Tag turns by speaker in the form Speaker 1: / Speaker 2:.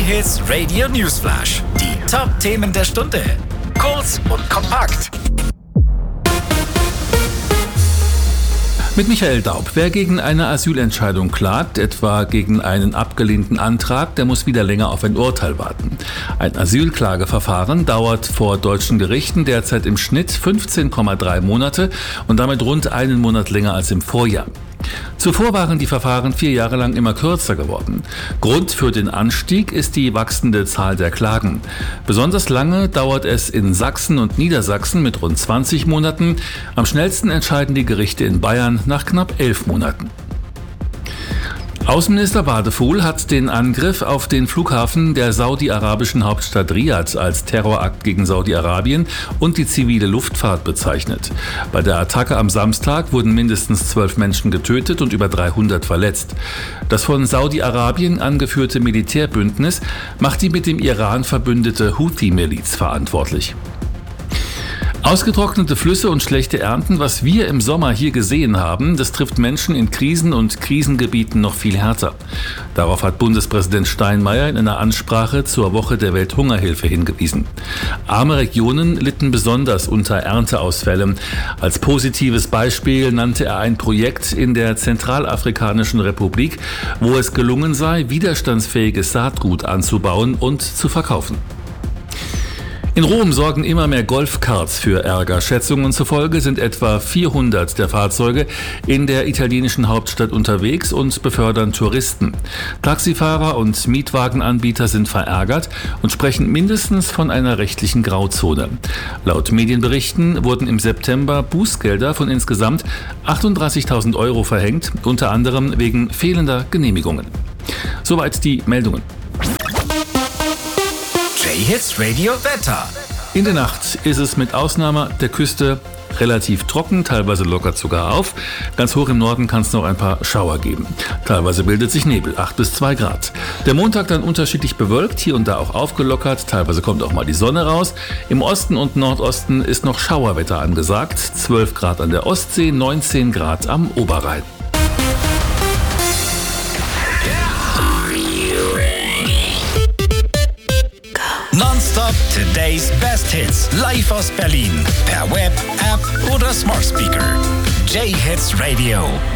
Speaker 1: J-Hits Radio Newsflash. Die Top-Themen der Stunde. Kurz und kompakt.
Speaker 2: Mit Michael Daub. Wer gegen eine Asylentscheidung klagt, etwa gegen einen abgelehnten Antrag, der muss wieder länger auf ein Urteil warten. Ein Asylklageverfahren dauert vor deutschen Gerichten derzeit im Schnitt 15,3 Monate und damit rund einen Monat länger als im Vorjahr. Zuvor waren die Verfahren 4 Jahre lang immer kürzer geworden. Grund für den Anstieg ist die wachsende Zahl der Klagen. Besonders lange dauert es in Sachsen und Niedersachsen mit rund 20 Monaten. Am schnellsten entscheiden die Gerichte in Bayern nach knapp 11 Monaten. Außenminister Wadefuhl hat den Angriff auf den Flughafen der saudi-arabischen Hauptstadt Riad als Terrorakt gegen Saudi-Arabien und die zivile Luftfahrt bezeichnet. Bei der Attacke am Samstag wurden mindestens 12 Menschen getötet und über 300 verletzt. Das von Saudi-Arabien angeführte Militärbündnis macht die mit dem Iran verbündete Houthi-Miliz verantwortlich. Ausgetrocknete Flüsse und schlechte Ernten, was wir im Sommer hier gesehen haben, das trifft Menschen in Krisen- und Krisengebieten noch viel härter. Darauf hat Bundespräsident Steinmeier in einer Ansprache zur Woche der Welthungerhilfe hingewiesen. Arme Regionen litten besonders unter Ernteausfällen. Als positives Beispiel nannte er ein Projekt in der Zentralafrikanischen Republik, wo es gelungen sei, widerstandsfähiges Saatgut anzubauen und zu verkaufen. In Rom sorgen immer mehr Golfkarts für Ärger. Schätzungen zufolge sind etwa 400 der Fahrzeuge in der italienischen Hauptstadt unterwegs und befördern Touristen. Taxifahrer und Mietwagenanbieter sind verärgert und sprechen mindestens von einer rechtlichen Grauzone. Laut Medienberichten wurden im September Bußgelder von insgesamt 38.000 Euro verhängt, unter anderem wegen fehlender Genehmigungen. Soweit die Meldungen.
Speaker 1: J-Hits Radio Wetter.
Speaker 2: In der Nacht ist es mit Ausnahme der Küste relativ trocken, teilweise lockert sogar auf. Ganz hoch im Norden kann es noch ein paar Schauer geben. Teilweise bildet sich Nebel, 8 bis 2 Grad. Der Montag dann unterschiedlich bewölkt, hier und da auch aufgelockert. Teilweise kommt auch mal die Sonne raus. Im Osten und Nordosten ist noch Schauerwetter angesagt. 12 Grad an der Ostsee, 19 Grad am Oberrhein.
Speaker 1: Nonstop Today's Best Hits. Live aus Berlin. Per Web, App oder Smart Speaker. J-Hits Radio.